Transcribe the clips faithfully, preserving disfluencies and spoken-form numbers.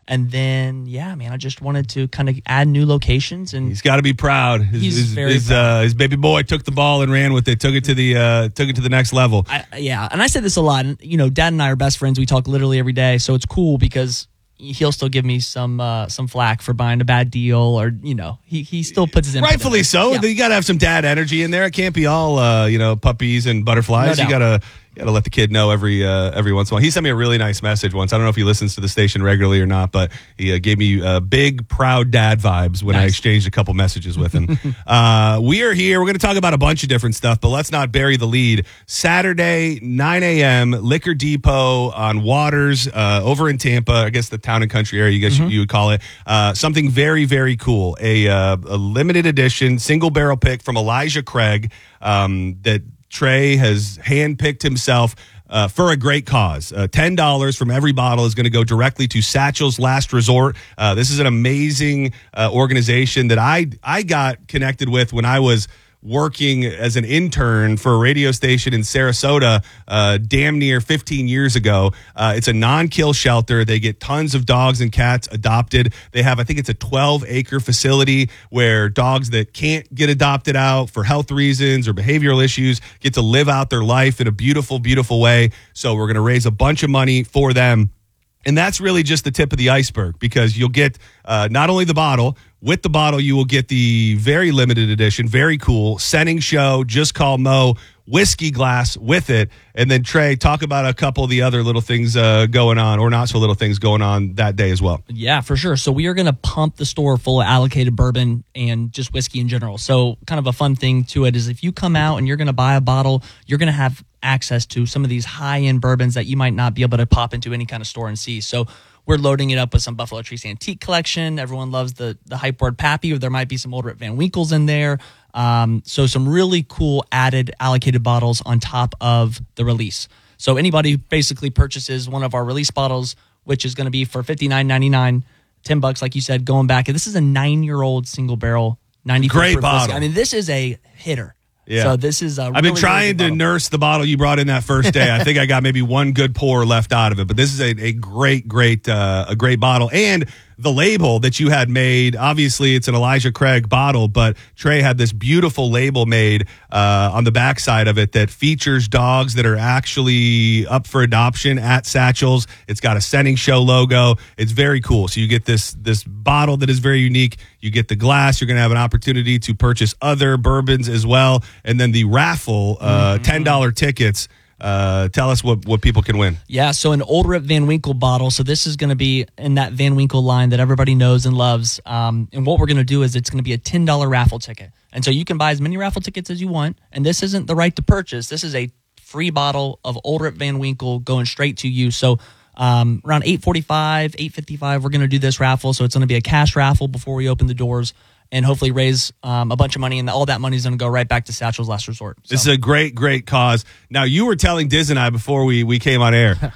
And then, yeah, man, I just wanted to kind of add new locations. And he's got to be proud. His, he's his, very his, proud. Uh, his baby boy took the ball and ran with it. Took it to the uh, took it to the next level. I, yeah, and I say this a lot. And, you know, Dad and I are best friends. We talk literally every day, so it's cool because he'll still give me some uh, some flack for buying a bad deal, or you know, he he still puts his input rightfully in. so. Yeah. You got to have some dad energy in there. It can't be all uh, you know puppies and butterflies. No you doubt. gotta. You got to let the kid know every uh, every once in a while. He sent me a really nice message once. I don't know if he listens to the station regularly or not, but he uh, gave me uh, big, proud dad vibes when Nice. I exchanged a couple messages with him. uh, we are here. We're going to talk about a bunch of different stuff, but let's not bury the lead. Saturday, nine a.m., Liquor Depot on Waters uh, over in Tampa. I guess the town and country area, you guess Mm-hmm. you would call it. Uh, something very, very cool. A, uh, a limited edition single barrel pick from Elijah Craig um, that Trey has handpicked himself uh, for a great cause. Uh, ten dollars from every bottle is going to go directly to Satchel's Last Resort. Uh, this is an amazing uh, organization that I I got connected with when I was working as an intern for a radio station in Sarasota uh, damn near fifteen years ago. Uh, it's a non-kill shelter. They get tons of dogs and cats adopted. They have, I think it's a twelve acre facility where dogs that can't get adopted out for health reasons or behavioral issues get to live out their life in a beautiful, beautiful way. So we're going to raise a bunch of money for them. And that's really just the tip of the iceberg, because you'll get uh, not only the bottle, with the bottle, you will get the very limited edition, very cool Senning Show, Just Call Mo whiskey glass with it. And then, Trey, talk about a couple of the other little things uh, going on, or not so little things going on that day as well. Yeah, for sure. So we are going to pump the store full of allocated bourbon and just whiskey in general. So kind of a fun thing to it is if you come out and you're going to buy a bottle, you're going to have access to some of these high-end bourbons that you might not be able to pop into any kind of store and see. So we're loading it up with some Buffalo Trace Antique Collection. Everyone loves the the hype word Pappy, or there might be some Old Rip Van Winkles in there. Um, so some really cool added allocated bottles on top of the release. So anybody who basically purchases one of our release bottles, which is going to be for fifty-nine ninety-nine, ten bucks, like you said, going back. And this is a nine-year-old single barrel, ninety-four Great proof whiskey. bottle. I mean, this is a hitter. Yeah. So this is a I've really, been really trying good to bottle. nurse the bottle you brought in that first day. I think I got maybe one good pour left out of it, but this is a, a great, great, uh, a great bottle. And the label that you had made, obviously it's an Elijah Craig bottle, but Trey had this beautiful label made uh, on the backside of it that features dogs that are actually up for adoption at Satchel's. It's got a Senning Show logo. It's very cool. So you get this this bottle that is very unique. You get the glass. You're going to have an opportunity to purchase other bourbons as well. And then the raffle, uh, ten dollars tickets. Uh, tell us what, what people can win. Yeah, so an Old Rip Van Winkle bottle. So this is going to be in that Van Winkle line that everybody knows and loves. Um, and what we're going to do is it's going to be a ten dollars raffle ticket. And so you can buy as many raffle tickets as you want. And this isn't the right to purchase. This is a free bottle of Old Rip Van Winkle going straight to you. So um, around eight forty-five, eight fifty-five, we're going to do this raffle. So it's going to be a cash raffle before we open the doors, and hopefully raise um, a bunch of money, and all that money is going to go right back to Satchel's Last Resort. So. This is a great, great cause. Now, you were telling Diz and I before we, we came on air,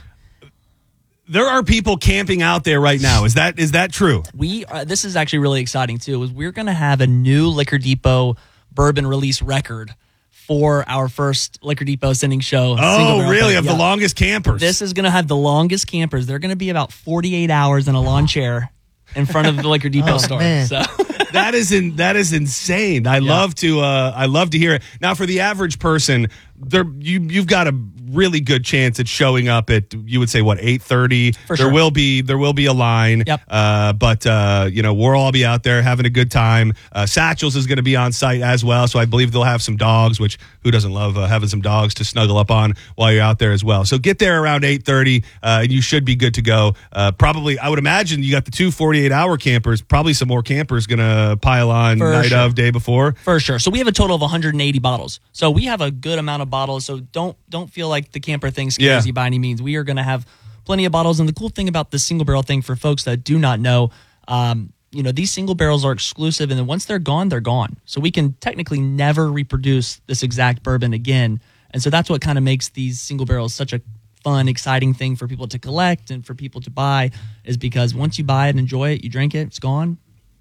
there are people camping out there right now. Is that is that true? We uh, this is actually really exciting too. Is we're going to have a new Liquor Depot bourbon release record for our first Liquor Depot Senning Show. Oh, really? Thing. Of yeah. the longest campers. This is going to have the longest campers. They're going to be about forty-eight hours in a lawn chair in front of the Liquor Depot Oh, store. man. So. that is in, that is insane. I Yeah. love to uh, I love to hear it. Now, for the average person, there you you've got a really good chance at showing up at, you would say, what, eight thirty? For there sure. will be there will be a line. Yep. Uh, but uh, you know, we'll all be out there having a good time. Uh, Satchel's is going to be on site as well, so I believe they'll have some dogs. Which who doesn't love uh, having some dogs to snuggle up on while you're out there as well? So get there around eight thirty, uh, and you should be good to go. Uh, probably, I would imagine you got the two forty-eight hour campers. Probably some more campers going to pile on For night sure. of, day before. For sure. So we have a total of one hundred eighty bottles. So we have a good amount of bottles. So don't don't feel like the camper thing scares Yeah. you by any means. We are going to have plenty of bottles. And the cool thing about this single barrel thing, for folks that do not know, um, you know, these single barrels are exclusive, and then once they're gone, they're gone. So we can technically never reproduce this exact bourbon again. And so that's what kind of makes these single barrels such a fun, exciting thing for people to collect and for people to buy, is because once you buy it, enjoy it, you drink it, it's gone.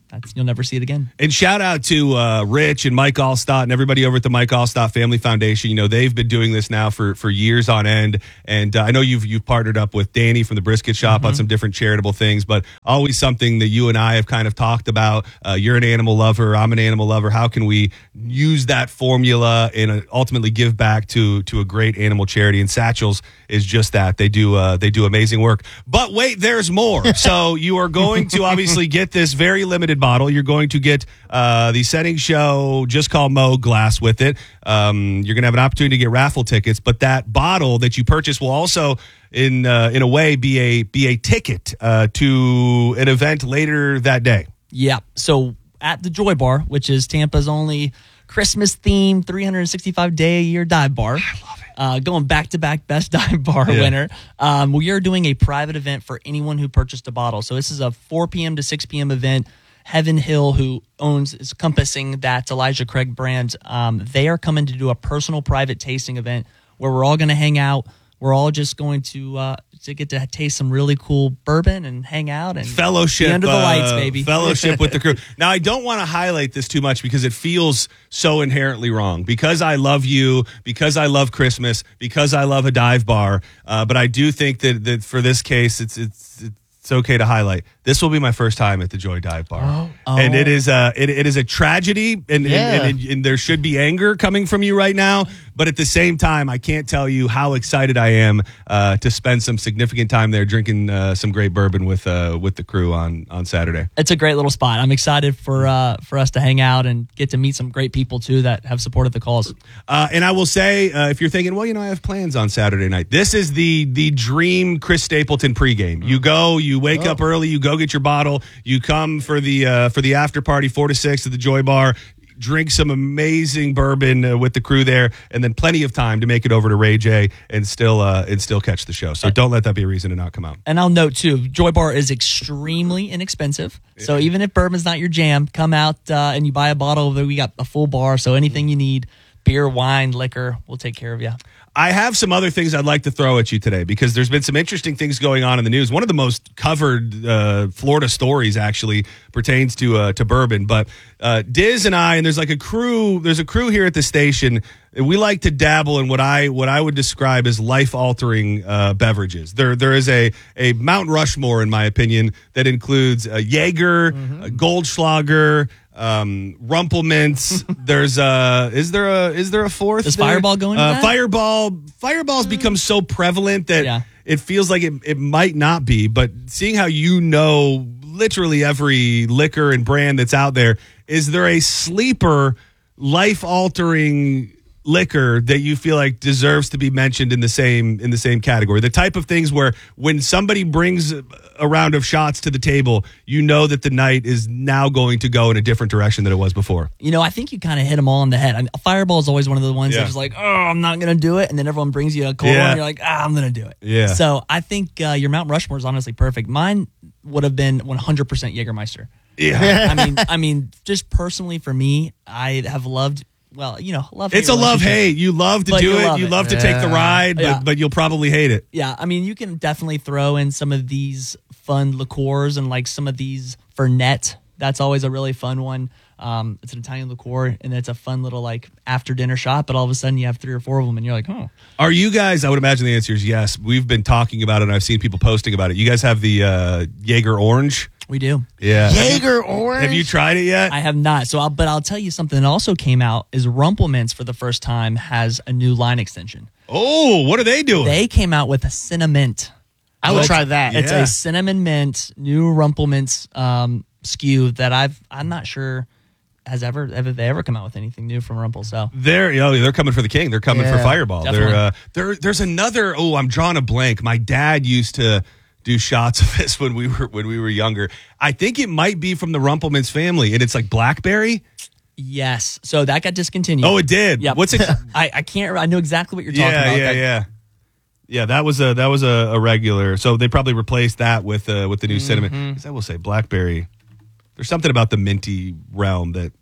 that's you'll never see it again. And shout out to uh, Rich and Mike Allstott and everybody over at the Mike Allstott Family Foundation. You know, they've been doing this now for, for years on end. And uh, I know you've you've partnered up with Danny from the Brisket Shop mm-hmm. on some different charitable things, but always something that you and I have kind of talked about. Uh, you're an animal lover. I'm an animal lover. How can we use that formula and uh, ultimately give back to to a great animal charity? And Satchels is just that. They do uh, they do amazing work. But wait, there's more. So you are going to obviously get this very limited bottle. You're going to get uh, the Setting Show Just Call Mo glass with it. Um, you're going to have an opportunity to get raffle tickets, but that bottle that you purchase will also, in uh, in a way, be a be a ticket uh, to an event later that day. Yeah. So at the Joy Bar, which is Tampa's only Christmas themed three hundred sixty-five day a year dive bar. I love it. Uh, going back to back best dive bar yeah. winner. Um, we are doing a private event for anyone who purchased a bottle. So this is a four p.m. to six p.m. event. Heaven Hill, who owns, is encompassing that Elijah Craig brand, um, they are coming to do a personal private tasting event where we're all going to hang out. We're all just going to uh, to get to taste some really cool bourbon and hang out and fellowship be under the uh, lights, baby. Fellowship with the crew. Now, I don't want to highlight this too much because it feels so inherently wrong. Because I love you, because I love Christmas, because I love a dive bar. Uh, but I do think that, that for this case, it's it's. it's It's okay to highlight. This will be my first time at the Joy Dive Bar, oh. Oh. and it is a it, it is a tragedy, and, Yeah. and, and, and there should be anger coming from you right now. But at the same time, I can't tell you how excited I am uh, to spend some significant time there drinking uh, some great bourbon with uh, with the crew on on Saturday. It's a great little spot. I'm excited for uh, for us to hang out and get to meet some great people too that have supported the cause. Uh, and I will say, uh, if you're thinking, well, you know, I have plans on Saturday night. This is the the dream Chris Stapleton pregame. You go, you wake Oh. up early, you go get your bottle, you come for the uh, for the after party, four to six at the Joy Bar. Drink some amazing bourbon uh, with the crew there, and then plenty of time to make it over to Ray J and still uh, and still catch the show. So don't let that be a reason to not come out. And I'll note too, Joy Bar is extremely inexpensive. So even if bourbon's not your jam, come out uh, and you buy a bottle. We got a full bar, so anything you need, beer, wine, liquor, we'll take care of you. I have some other things I'd like to throw at you today because there's been some interesting things going on in the news. One of the most covered uh, Florida stories actually pertains to uh, to bourbon. But uh, Diz and I, and there's like a crew. There's a crew here at the station. And we like to dabble in what I what I would describe as life altering uh, beverages. There there is a a Mount Rushmore, in my opinion, that includes a Jaeger, mm-hmm. a Goldschlager. Um, Rumpelmints. There's a is there a is there a fourth? Does there? Fireball go into uh, that? Fireball Fireball's become so prevalent that Yeah. it feels like it, it might not be. But seeing how you know literally every liquor and brand that's out there, is there a sleeper life altering liquor that you feel like deserves to be mentioned in the same in the same category? The type of things where when somebody brings a round of shots to the table, you know that the night is now going to go in a different direction than it was before. You know, I think you kind of hit them all on the head. I mean, Fireball is always one of the ones Yeah. that's like, oh, I'm not going to do it. And then everyone brings you a cold Yeah. one. And you're like, ah, I'm going to do it. Yeah. So I think uh, your Mount Rushmore is honestly perfect. Mine would have been one hundred percent Jägermeister. Yeah. I mean, I mean, just personally for me, I have loved, well, you know, love. It's a love hate. You love to But do you it. love you it. love to take the ride, but, Yeah. but you'll probably hate it. Yeah, I mean, you can definitely throw in some of these fun liqueurs and like some of these Fernet. That's always a really fun one. Um, it's an Italian liqueur, and it's a fun little like after dinner shot. But all of a sudden, you have three or four of them, and you're like, oh. Are you guys, I would imagine the answer is yes. We've been talking about it, and I've seen people posting about it. You guys have the uh, Jaeger Orange? We do. Yeah. Jaeger Orange. Have you tried it yet? I have not. So, I'll, but I'll tell you something that also came out is Rumpelmints for the first time has a new line extension. Oh, what are they doing? They came out with a cinnamon. I would So try it's- that. It's Yeah. a cinnamon mint, new Rumpelmints um, S K U that I've. I'm not sure has ever ever they ever come out with anything new from Rumpel. So They're oh, they're coming for the king. They're coming for Yeah, Fireball. definitely. They're uh, there. There's another. Oh, I'm drawing a blank. My dad used to do shots of this when we were when we were younger. I think it might be from the Rumpelmans family, and it's like blackberry. yes, so that got discontinued. Oh, it did. Yep. What's it? I, I can't. I know exactly what you're talking yeah, about. yeah, That- yeah. Yeah, that was a that was a, a regular. So they probably replaced that with uh, with the new Mm-hmm. cinnamon. 'Cause I will say blackberry. There's something about the minty realm that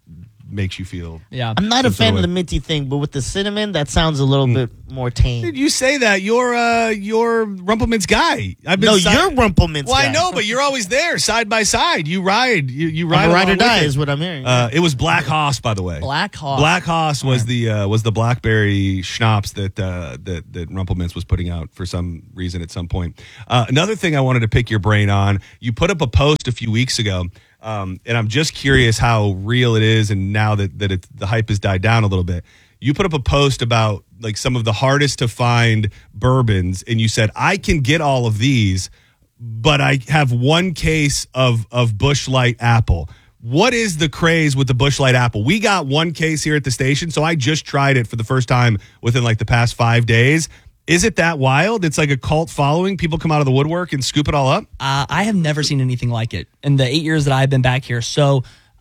makes you feel. Yeah. I'm not a some sort fan of of the way. minty thing, but with the cinnamon, that sounds a little bit more tame. Dude, you say that you're uh you're Rumpleman's guy. I've been No, si- you're Rumpleman's Well, guy. I know, but you're always there, side by side. You ride, you you ride. I'm a ride or along with die it. is what I'm hearing. Uh, it was Black Hoss, by the way. Black Hawk. Black Hoss was the uh, was the blackberry schnapps that uh, that that Rumpleman's was putting out for some reason at some point. Uh, another thing I wanted to pick your brain on. You put up a post a few weeks ago, um, and I'm just curious how real it is, and now that that it, the hype has died down a little bit. You put up a post about like some of the hardest to find bourbons, and you said I can get all of these, but I have one case of of Busch Light Apple. What is the craze with the Busch Light Apple? We got one case here at the station, so I just tried it for the first time within like the past five days. Is it that wild? It's like a cult following. People come out of the woodwork and scoop it all up. Uh, I have never seen anything like it in the eight years that I've been back here. So,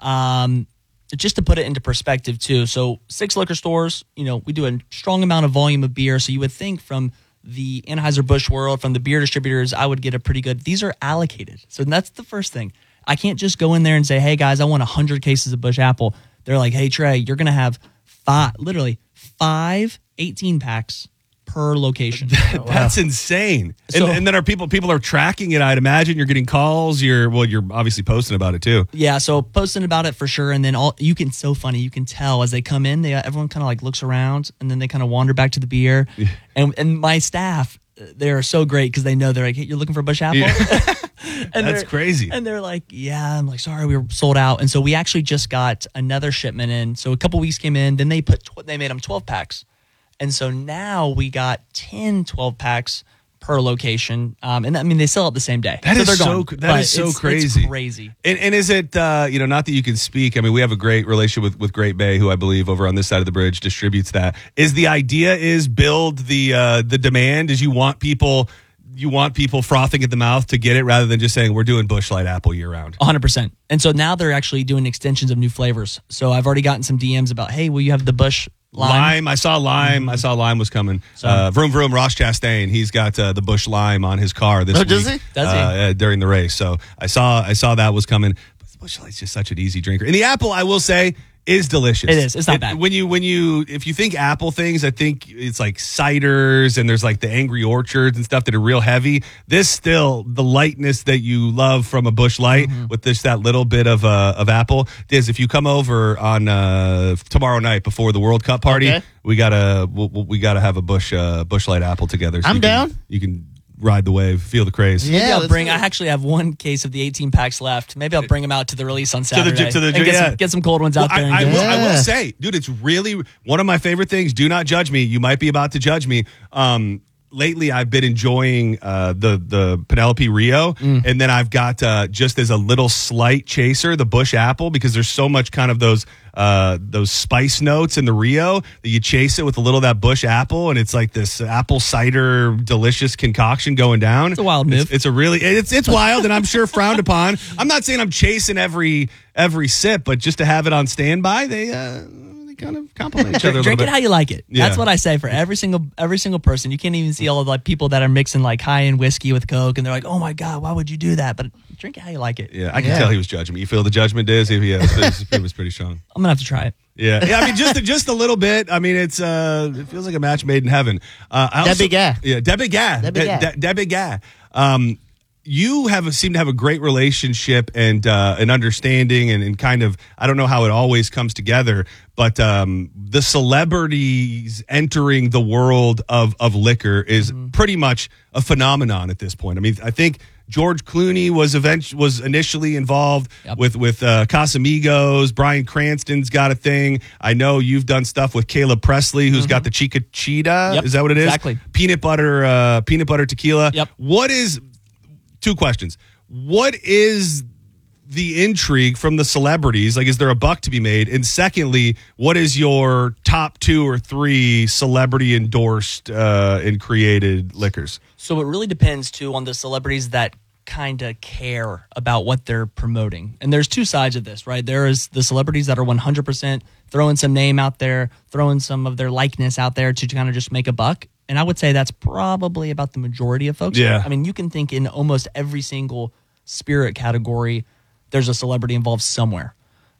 um, just to put it into perspective, too. So, six liquor stores. You know, we do a strong amount of volume of beer. So, you would think from the Anheuser-Busch world, from the beer distributors, I would get a pretty good. These are allocated. So that's the first thing. I can't just go in there and say, hey, guys, I want one hundred cases of Busch Apple. They're like, hey, Trey, you're going to have five, literally five eighteen packs per location. That's insane. So- and, and then are people people are tracking it? I'd imagine you're getting calls. You're well, you're obviously posting about it too. Yeah, so posting about it for sure, and then all you can so funny you can tell as they come in, they everyone kind of like looks around, and then they kind of wander back to the beer, and and my staff, they're so great because they know they're like, hey, you're looking for Busch Apple. Yeah. And That's they're- crazy. And they're like, yeah. I'm like, sorry, we were sold out. And so we actually just got another shipment in. So a couple weeks came in. Then they put tw- they made them twelve packs, and so now we got ten twelve packs per location. Um, and I mean, they sell it the same day. That so is they're so gone. that But is so it's- crazy. It's crazy. And, and is it uh, you know, not that you can speak. I mean, we have a great relationship with with Great Bay, who I believe over on this side of the bridge distributes that. Is the idea is build the uh, the demand? Is you want people you want people frothing at the mouth to get it rather than just saying we're doing Busch Light Apple year round. one hundred percent. And so now they're actually doing extensions of new flavors. So I've already gotten some D Ms about, hey, will you have the Busch lime? Lime. I saw lime. Mm-hmm. I saw lime was coming. So- uh, vroom vroom. Ross Chastain. He's got uh, the Busch lime on his car this Oh, week. does he? Does he? Uh, uh, during the race. So I saw. I saw that was coming. But Busch Light's just such an easy drinker. And the apple, I will say, is delicious. It is. It's not bad. When you when you if you think apple things, I think it's like ciders and there's like the Angry Orchards and stuff that are real heavy. This still the lightness that you love from a Busch Light Mm-hmm. with just that little bit of uh, of apple. Diz, if you come over on uh, tomorrow night before the World Cup party, Okay. we gotta we'll, we gotta have a Busch uh, Busch Light apple together. So I'm you can- down. You can ride the wave, feel the craze. Yeah. Maybe I'll let's bring. do I it. actually have one case of the eighteen packs left. Maybe I'll bring them out to the release on the- Saturday to the- and get, yeah. some, get some cold ones out Well, there. I, I, and will, get- I will Yeah. say, dude, it's really one of my favorite things. Do not judge me. You might be about to judge me. Um, lately, I've been enjoying uh, the the Penelope Rio, Mm. and then I've got uh, just as a little slight chaser the Busch Apple because there's so much kind of those uh, those spice notes in the Rio that you chase it with a little of that Busch Apple, and it's like this apple cider delicious concoction going down. It's a wild It's, move. it's a really it's it's wild, and I'm sure frowned upon. I'm not saying I'm chasing every every sip, but just to have it on standby, they uh, they kind of complement each other a little Drink bit. it how you like it. Yeah. That's what I say for every single every single person. You can't even see all of like people that are mixing like high end whiskey with Coke, and they're like, "Oh my god, why would you do that?" But drink it how you like it. Yeah, I can Yeah. tell he was judging me. You feel the judgment, Diz? He, yeah, it was, it was pretty strong. I'm gonna have to try it. Yeah, yeah. I mean, just just a little bit. I mean, it's uh, it feels like a match made in heaven. Uh, I also- Debbie Gah. Yeah, Debbie Gah. Debbie De- Gah. De- Debbie Gah. Um, you have a, seem to have a great relationship and uh, an understanding and, and kind of I don't know how it always comes together, but um, the celebrities entering the world of of liquor is pretty much a phenomenon at this point. I mean, I think George Clooney was event- was initially involved Yep. with with uh, Casamigos. Bryan Cranston's got a thing. I know you've done stuff with Caleb Presley, who's got the Chica Cheetah. Yep, Is that what it is? exactly. Peanut butter, uh, peanut butter tequila. Yep. What is? Two questions. What is the intrigue from the celebrities? Like, is there a buck to be made? And secondly, what is your top two or three celebrity endorsed uh, and created liquors? So it really depends too on the celebrities that kind of care about what they're promoting. And there's two sides of this, right? There is the celebrities that are one hundred percent throwing some name out there, throwing some of their likeness out there to kind of just make a buck. And I would say that's probably about the majority of folks. Yeah. I mean, you can think in almost every single spirit category, there's a celebrity involved somewhere.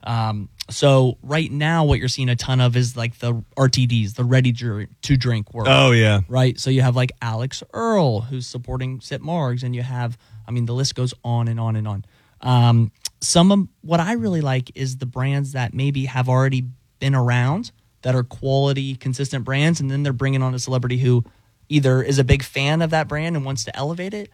Um, so right now, what you're seeing a ton of is like the R T Ds, the ready to to drink world. Oh yeah, right. So you have like Alex Earl, who's supporting Sip Margs, and you have, I mean, the list goes on and on and on. Um, some of what I really like is the brands that maybe have already been around, that are quality, consistent brands, and then they're bringing on a celebrity who either is a big fan of that brand and wants to elevate it,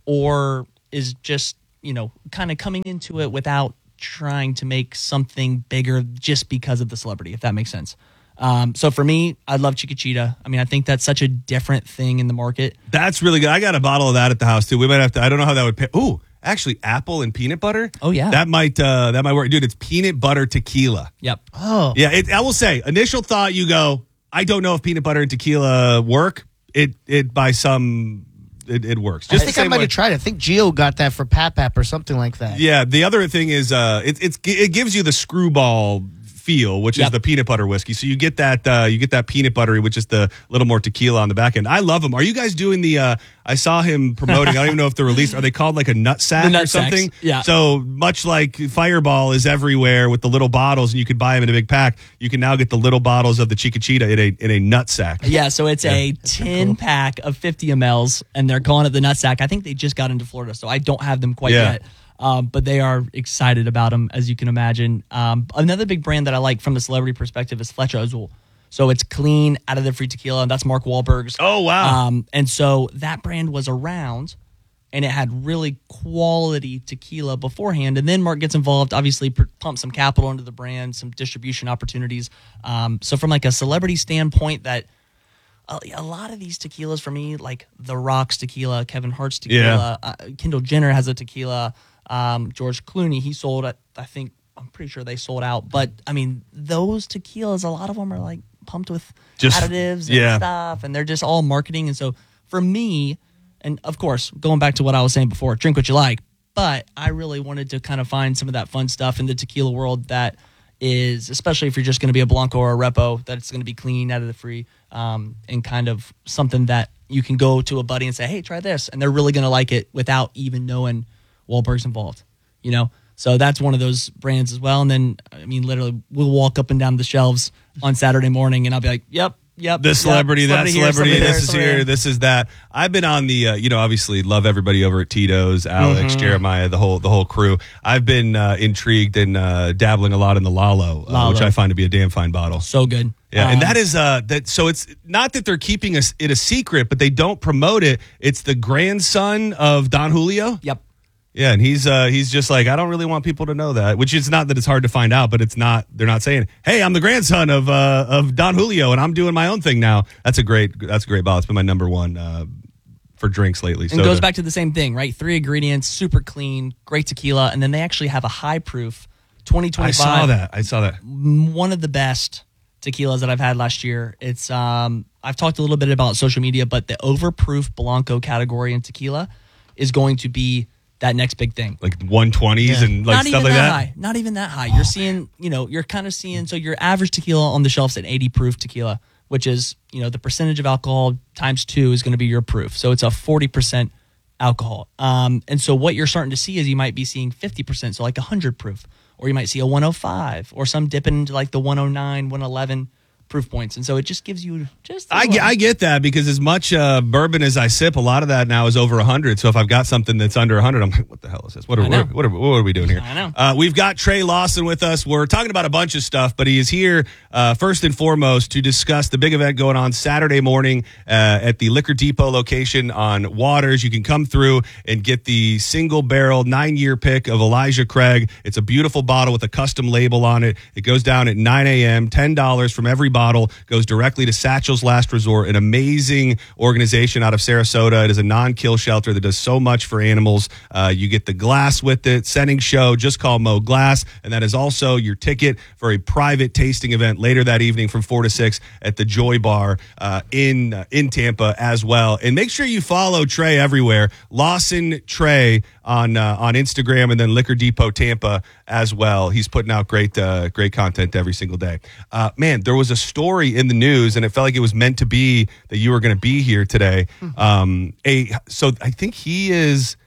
or is just, you know, kind of coming into it without trying to make something bigger just because of the celebrity, if that makes sense. Um, so for me, I love Chiquita. I mean, I think that's such a different thing in the market. That's really good. I got a bottle of that at the house too. We might have to. I don't know how that would. Pay. Ooh, actually, apple and peanut butter. Oh yeah, that might uh, that might work, dude. It's peanut butter tequila. Yep. Oh yeah. It, I will say, initial thought, you go, I don't know if peanut butter and tequila work. It it by some. It, it works. Just I think I might way. have tried it. I think Gio got that for Pap Pap or something like that. Yeah. The other thing is, uh, it, it's it gives you the screwball feel, which yep. is the peanut butter whiskey. So you get that uh, you get that peanut buttery, which is the little more tequila on the back end. I love them. Are you guys doing the? Uh, I saw him promoting. I don't even know if they're released. Are they called like a nut sack nut or something? Sacks. Yeah. So much like Fireball is everywhere with the little bottles, and you could buy them in a big pack. You can now get the little bottles of the Chiquita in a in a nut sack. Yeah. So it's yeah. a ten cool. pack of fifty milliliters, and they're calling it the nut sack. I think they just got into Florida, so I don't have them quite yeah. yet. Um, but they are excited about them, as you can imagine. Um, another big brand that I like from the celebrity perspective is Flecha Azul. So it's clean, out of the free tequila, and that's Mark Wahlberg's. Oh, wow. Um, and so that brand was around, and it had really quality tequila beforehand. And then Mark gets involved, obviously pr- pump some capital into the brand, some distribution opportunities. Um, so from like a celebrity standpoint, that a, a lot of these tequilas for me, like The Rock's tequila, Kevin Hart's tequila, Yeah. uh, Kendall Jenner has a tequila. Um, George Clooney, he sold it. I think, I'm pretty sure they sold out. But, I mean, those tequilas, a lot of them are like pumped with just, additives and yeah. stuff, and they're just all marketing. And so for me, and of course, going back to what I was saying before, drink what you like. But I really wanted to kind of find some of that fun stuff in the tequila world that is, especially if you're just going to be a Blanco or a Repo, that it's going to be clean, out of the free, um, and kind of something that you can go to a buddy and say, hey, try this. And they're really going to like it without even knowing Wahlberg's involved, you know? So that's one of those brands as well. And then, I mean, literally, we'll walk up and down the shelves on Saturday morning, and I'll be like, yep, yep. This celebrity, yep, that celebrity, here, this is here, there. this is that. I've been on the, uh, you know, obviously love everybody over at Tito's, Alex, Mm-hmm. Jeremiah, the whole the whole crew. I've been uh, intrigued and uh, dabbling a lot in the Lalo, uh, Lalo. which I find to be a damn fine bottle. So good. Yeah, Um, and that is uh that. So it's not that they're keeping us it a secret, but they don't promote it. It's the grandson of Don Julio. Yep. Yeah, and he's uh, he's just like, I don't really want people to know that, which is not that it's hard to find out, but it's not, they're not saying, hey, I'm the grandson of uh, of Don Julio, and I'm doing my own thing now. That's a great that's a great bottle. It's been my number one uh, for drinks lately. And it goes back to the same thing, right? Three ingredients, super clean, great tequila, and then they actually have a high proof twenty twenty-five. I saw that. I saw that. One of the best tequilas that I've had last year. It's um I've talked a little bit about social media, but the overproof Blanco category in tequila is going to be that next big thing. Like one twenties Yeah. and like Not stuff even like that, that. high. Not even that high. You're seeing, you know, you're kind of seeing, so your average tequila on the shelf's at eighty proof tequila, which is, you know, the percentage of alcohol times two is going to be your proof. So it's a forty percent alcohol. Um, and so what you're starting to see is you might be seeing fifty percent, so like one hundred proof, or you might see a one oh five, or some dipping into like the one oh nine, one eleven proof points. And so it just gives you just a I little- get, I get that because as much uh, bourbon as I sip, a lot of that now is over one hundred. So if I've got something that's under one hundred, I'm like, what the hell is this? What are, I know. what are, what are we doing here? I know. Uh, we've got Trey Lawson with us. We're talking about a bunch of stuff, but he is here uh, first and foremost to discuss the big event going on Saturday morning uh, at the Liquor Depot location on Waters. You can come through and get the single barrel nine-year pick of Elijah Craig. It's a beautiful bottle with a custom label on it. It goes down at nine a.m., ten dollars from every bottle, goes directly to Satchel's Last Resort, an amazing organization out of Sarasota. It is a non-kill shelter that does so much for animals. Uh, you get the glass with it, sending show, just call Mo Glass, and that is also your ticket for a private tasting event later that evening from four to six at the Joy Bar uh, in uh, in Tampa as well. And make sure you follow Trey everywhere, Lawson Trey on uh, on Instagram, and then Liquor Depot Tampa as well. He's putting out great uh, great content every single day. Uh, man, there was a story in the news, and it felt like it was meant to be that you were going to be here today. Um, a so I think he is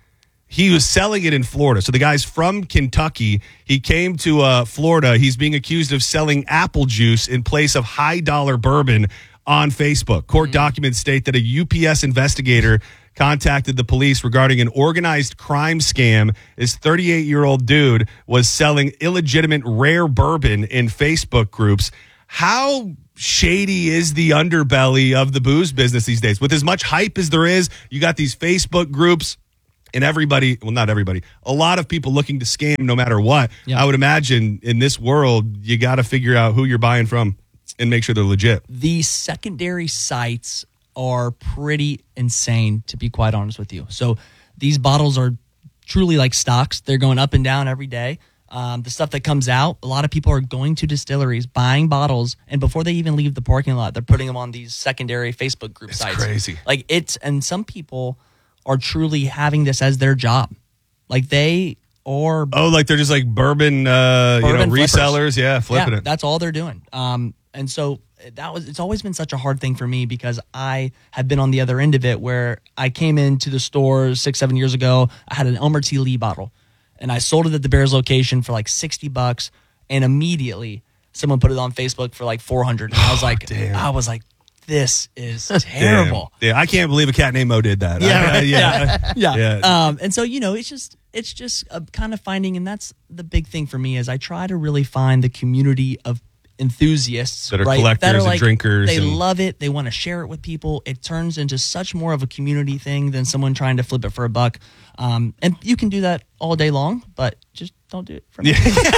he was selling it in Florida. So the guy's from Kentucky. He came to uh, Florida. He's being accused of selling apple juice in place of high dollar bourbon on Facebook. Court mm. documents state that a U P S investigator contacted the police regarding an organized crime scam. This thirty-eight-year-old dude was selling illegitimate rare bourbon in Facebook groups. How shady is the underbelly of the booze business these days? With as much hype as there is, you got these Facebook groups and everybody, well, not everybody, a lot of people looking to scam no matter what. Yeah. I would imagine in this world, you got to figure out who you're buying from and make sure they're legit. The secondary sites are pretty insane, to be quite honest with you. So these bottles are truly like stocks. They're going up and down every day. Um, the stuff that comes out, a lot of people are going to distilleries, buying bottles, and before they even leave the parking lot, they're putting them on these secondary Facebook group it's sites. Crazy. Like it's, and some people are truly having this as their job. Like they are. Oh, like they're just like bourbon, uh, bourbon you know, resellers. Flippers. Yeah, flipping yeah, it. That's all they're doing. Um, and so that was, it's always been such a hard thing for me because I have been on the other end of it where I came into the store six, seven years ago. I had an Elmer T. Lee bottle. And I sold it at the Bears location for like sixty bucks, and immediately someone put it on Facebook for like four hundred. And I was like, oh, I was like, this is terrible. Damn. Yeah, I can't believe a cat named Mo did that. Yeah, I, right. yeah, yeah. yeah. Um, and so you know, it's just it's just a kind of finding, and that's the big thing for me is I try to really find the community of enthusiasts that are right? collectors that are and like, drinkers. They and... love it. They want to share it with people. It turns into such more of a community thing than someone trying to flip it for a buck. Um, and you can do that all day long, but just don't do it for me.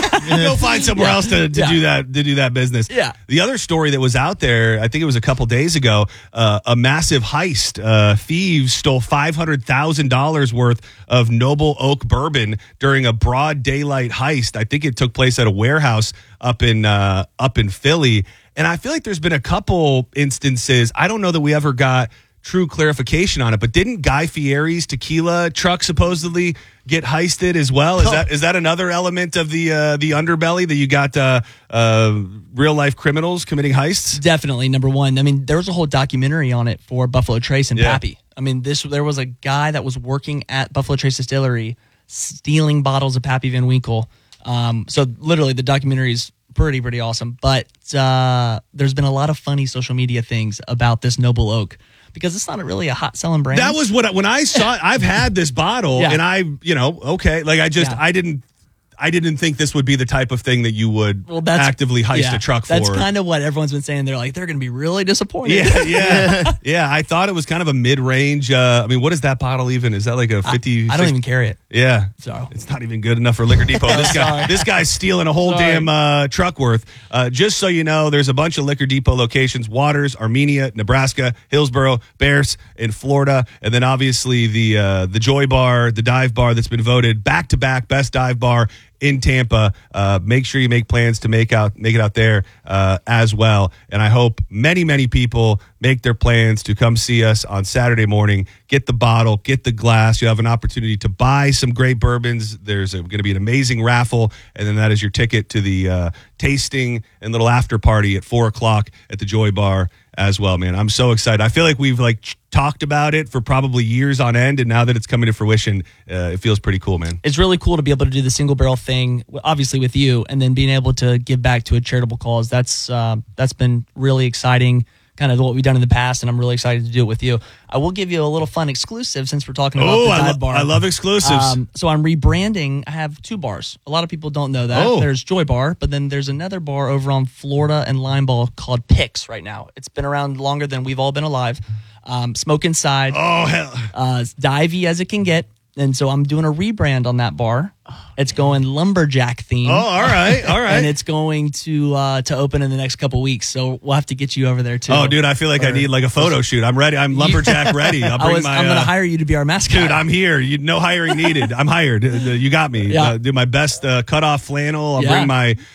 Go find somewhere yeah. else to, to yeah. do that to do that business. Yeah. The other story that was out there, I think it was a couple days ago, uh, a massive heist. Uh, thieves stole five hundred thousand dollars worth of Noble Oak bourbon during a broad daylight heist. I think it took place at a warehouse up in uh, up in Philly. And I feel like there's been a couple instances. I don't know that we ever got true clarification on it, but didn't Guy Fieri's tequila truck supposedly get heisted as well? Is oh. that is that another element of the uh, the underbelly that you got uh, uh, real life criminals committing heists? Definitely, number one. I mean, there was a whole documentary on it for Buffalo Trace and yeah. Pappy. I mean, this there was a guy that was working at Buffalo Trace Distillery stealing bottles of Pappy Van Winkle. Um, so literally, the documentary is pretty pretty awesome. But uh, there's been a lot of funny social media things about this Noble Oak. Because it's not really a hot selling brand. That was what I, when I saw it, I've had this bottle yeah. and I, you know, okay, like I just, yeah. I didn't, I didn't think this would be the type of thing that you would well, actively heist yeah, a truck for. That's kind of what everyone's been saying. They're like, they're going to be really disappointed. Yeah, yeah, yeah. I thought it was kind of a mid-range. Uh, I mean, what is that bottle even? Is that like a fifty? I, I don't even carry it. Yeah, so it's not even good enough for Liquor Depot. This guy, this guy's stealing a whole Sorry. damn uh, truck worth. Uh, just so you know, there's a bunch of Liquor Depot locations: Waters, Armenia, Nebraska, Hillsboro, Bears in Florida, and then obviously the uh, the Joy Bar, the dive bar that's been voted back to back best dive bar in Tampa. Uh, make sure you make plans to make out make it out there uh, as well. And I hope many, many people make their plans to come see us on Saturday morning. Get the bottle, get the glass. You have an opportunity to buy some great bourbons. There's going to be an amazing raffle, and then that is your ticket to the uh, tasting and little after party at four o'clock at the Joy Bar as well, man. I'm so excited. I feel like we've like ch- talked about it for probably years on end, and now that it's coming to fruition, uh, it feels pretty cool, man. It's really cool to be able to do the single barrel thing, obviously with you, and then being able to give back to a charitable cause. That's uh, that's been really exciting, kind of what we've done in the past, and I'm really excited to do it with you. I will give you a little fun exclusive since we're talking about oh, the I dive lo- bar. I love exclusives. Um, so I'm rebranding. I have two bars. A lot of people don't know that. Oh. There's Joy Bar, but then there's another bar over on Florida and Limeball called Pix right now. It's been around longer than we've all been alive. Um, smoke inside. Oh, hell. Uh, as divey as it can get. And so I'm doing a rebrand on that bar. It's going lumberjack theme. Oh, all right, all right. And it's going to uh, to open in the next couple weeks. So we'll have to get you over there too. Oh, dude, I feel like or, I need like a photo shoot. I'm ready. I'm lumberjack ready. I'll bring I was, my. I'm going to uh, hire you to be our mascot. Dude, I'm here. You no hiring needed. I'm hired. You got me. Yeah. Uh, do my best uh, cut off flannel. I'll yeah. bring my.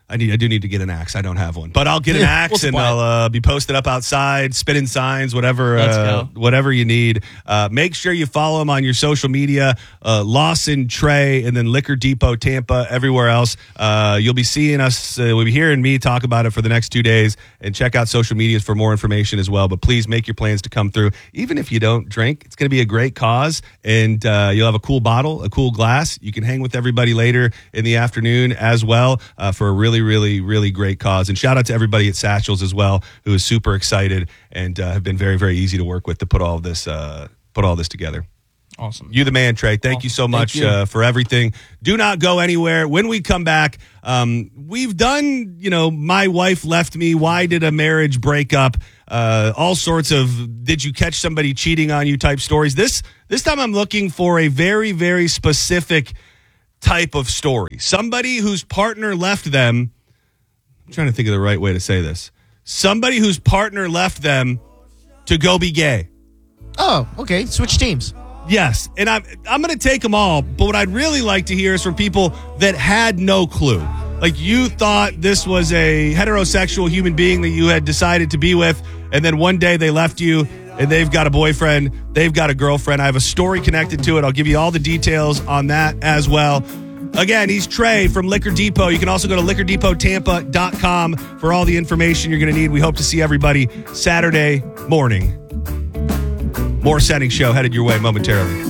I need. I do need to get an axe. I don't have one, but I'll get an axe We'll and split. I'll uh, be posted up outside, spinning signs, whatever, Let's uh, go. whatever you need. Uh, make sure you follow them on your social media, uh, Lawson Trey, and then Liquor Depot Tampa. Everywhere else, uh, you'll be seeing us. Uh, we'll be hearing me talk about it for the next two days, and check out social medias for more information as well. But please make your plans to come through, even if you don't drink. It's going to be a great cause, and uh, you'll have a cool bottle, a cool glass. You can hang with everybody later in the afternoon as well uh, for a really, really, really great cause. And shout out to everybody at Satchels as well, who is super excited and uh, have been very, very easy to work with to put all this uh, put all this together. Awesome. You the man, Trey. Thank Awesome. you so Thank much you. Uh, for everything. Do not go anywhere. When we come back, um, we've done, you know, my wife left me. Why did a marriage break up? Uh, all sorts of did you catch somebody cheating on you type stories. This this time I'm looking for a very, very specific type of story. Somebody whose partner left them. I'm trying to think of the right way to say this. Somebody whose partner left them to go be gay. Oh, okay. Switch teams. Yes, and I'm I'm going to take them all, but what I'd really like to hear is from people that had no clue. Like you thought this was a heterosexual human being that you had decided to be with, and then one day they left you, and they've got a boyfriend, they've got a girlfriend. I have a story connected to it. I'll give you all the details on that as well. Again, he's Trey from Liquor Depot. You can also go to liquor depot tampa dot com for all the information you're going to need. We hope to see everybody Saturday morning. More Setting Show headed your way momentarily.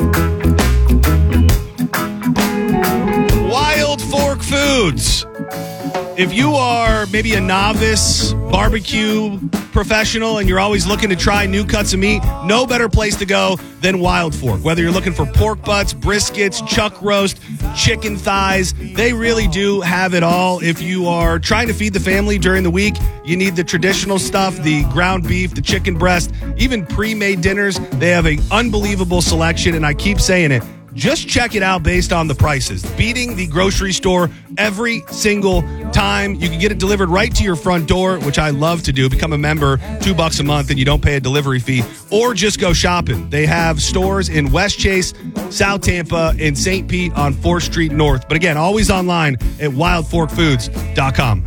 Wild Fork Foods. If you are maybe a novice barbecue professional and you're always looking to try new cuts of meat, no better place to go than Wild Fork. Whether you're looking for pork butts, briskets, chuck roast, chicken thighs, they really do have it all. If you are trying to feed the family during the week, you need the traditional stuff, the ground beef, the chicken breast, even pre-made dinners. They have an unbelievable selection, and I keep saying it. Just check it out based on the prices. Beating the grocery store every single time. You can get it delivered right to your front door, which I love to do. Become a member, two bucks a month, and you don't pay a delivery fee. Or just go shopping. They have stores in West Chase, South Tampa, and Saint Pete on fourth Street North. But again, always online at wild fork foods dot com.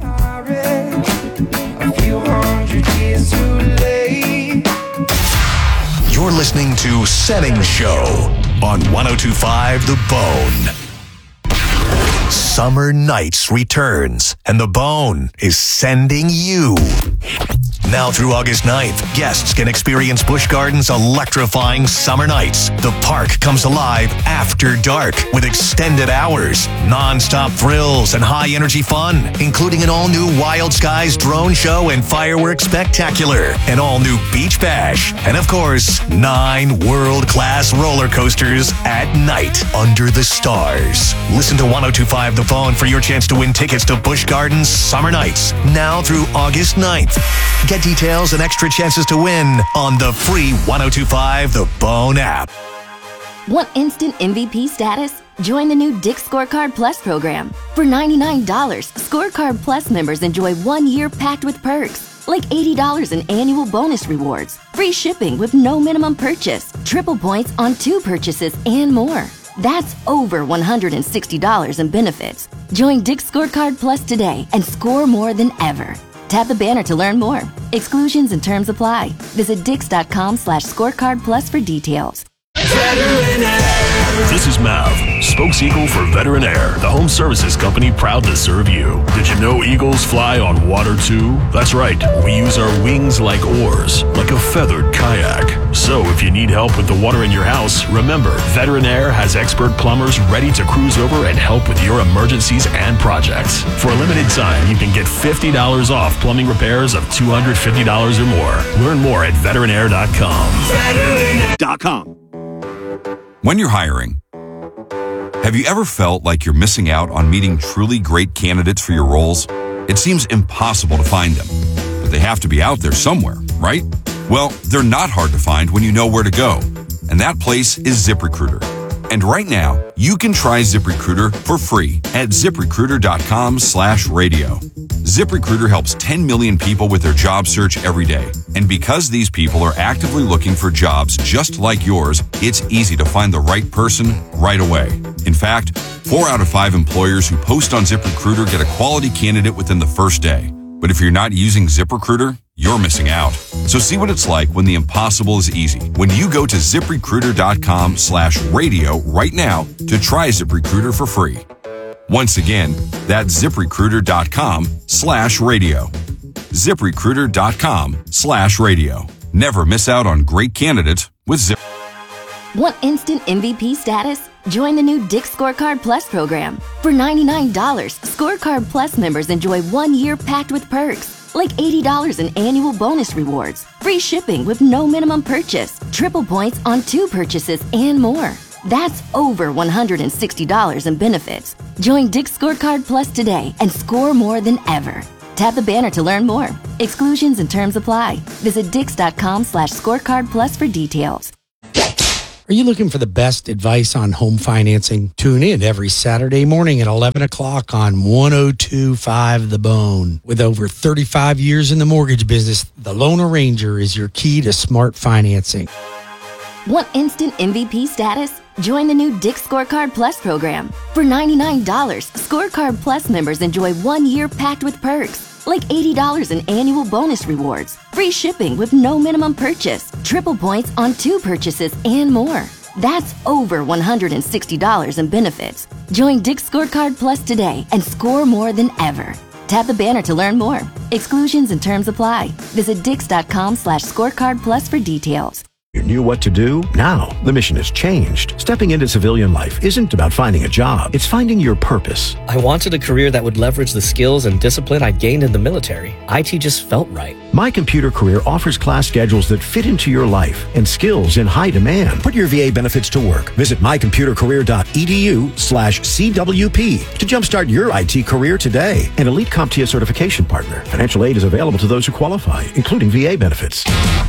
A few hundred years too late. You're listening to Setting Show on one oh two point five The Bone. Summer Nights returns, and The Bone is sending you. Now through August ninth, guests can experience Busch Gardens' electrifying summer nights. The park comes alive after dark with extended hours, non-stop thrills, and high-energy fun, including an all-new Wild Skies drone show and fireworks spectacular, an all-new beach bash, and of course, nine world-class roller coasters at night under the stars. Listen to one oh two point five The Bone for your chance to win tickets to Busch Gardens Summer Nights, now through August ninth. Get details and extra chances to win on the free one oh two point five The Bone app. Want instant M V P status? Join the new Dick's Scorecard Plus program. For ninety-nine dollars, Scorecard Plus members enjoy one year packed with perks, like eighty dollars in annual bonus rewards, free shipping with no minimum purchase, triple points on two purchases, and more. That's over one hundred sixty dollars in benefits. Join Dick's Scorecard Plus today and score more than ever. Tap the banner to learn more. Exclusions and terms apply. Visit dix.com slash scorecard plus for details. This is Mav, spokes eagle for Veteran Air, the home services company proud to serve you. Did you know eagles fly on water too? That's right, we use our wings like oars, like a feathered kayak. So if you need help with the water in your house, remember, Veteran Air has expert plumbers ready to cruise over and help with your emergencies and projects. For a limited time, you can get fifty dollars off plumbing repairs of two hundred fifty dollars or more. Learn more at veteran air dot com. Veteran Dot com. When you're hiring, have you ever felt like you're missing out on meeting truly great candidates for your roles? It seems impossible to find them, but they have to be out there somewhere, right? Well, they're not hard to find when you know where to go, and that place is ZipRecruiter. And right now, you can try ZipRecruiter for free at zip recruiter dot com slash radio. ZipRecruiter helps ten million people with their job search every day. And because these people are actively looking for jobs just like yours, it's easy to find the right person right away. In fact, four out of five employers who post on ZipRecruiter get a quality candidate within the first day. But if you're not using ZipRecruiter, you're missing out. So see what it's like when the impossible is easy. When you go to ZipRecruiter.com slash radio right now to try ZipRecruiter for free. Once again, that's ZipRecruiter.com slash radio. ZipRecruiter.com slash radio. Never miss out on great candidates with Zip. Want instant M V P status? Join the new Dick's Scorecard Plus program. For ninety-nine dollars, Scorecard Plus members enjoy one year packed with perks, like eighty dollars in annual bonus rewards, free shipping with no minimum purchase, triple points on two purchases, and more. That's over one hundred sixty dollars in benefits. Join Dick's Scorecard Plus today and score more than ever. Tap the banner to learn more. Exclusions and terms apply. Visit dix.com slash scorecard plus for details. Are you looking for the best advice on home financing? Tune in every Saturday morning at eleven o'clock on one oh two point five The Bone. With over thirty-five years in the mortgage business, the Loan Arranger is your key to smart financing. Want instant M V P status? Join the new Dick's Scorecard Plus program. For ninety-nine dollars, Scorecard Plus members enjoy one year packed with perks, like eighty dollars in annual bonus rewards, free shipping with no minimum purchase, triple points on two purchases, and more. That's over one hundred sixty dollars in benefits. Join Dick's Scorecard Plus today and score more than ever. Tap the banner to learn more. Exclusions and terms apply. Visit dix.com slash scorecard plus for details. You knew what to do? Now, the mission has changed. Stepping into civilian life isn't about finding a job. It's finding your purpose. I wanted a career that would leverage the skills and discipline I'd gained in the military. I T just felt right. My Computer Career offers class schedules that fit into your life and skills in high demand. Put your V A benefits to work. Visit mycomputercareer.edu slash CWP to jumpstart your I T career today. An Elite CompTIA certification partner. Financial aid is available to those who qualify, including V A benefits.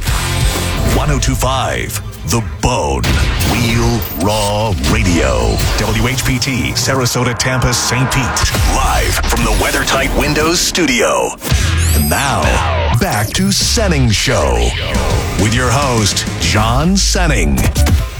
one oh two point five The Bone. Real Raw Radio. W H P T, Sarasota, Tampa, Saint Pete. Live from the WeatherTight Windows studio. And now, back to Senning Show. With your host, John Senning.